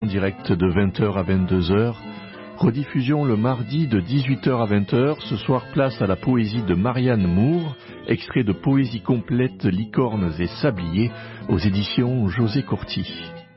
direct de 20h à 22h. Rediffusion le mardi de 18h à 20h. Ce soir, place à la poésie de Marianne Moore, extrait de Poésie complète, licornes et sabliers, aux éditions José Corti.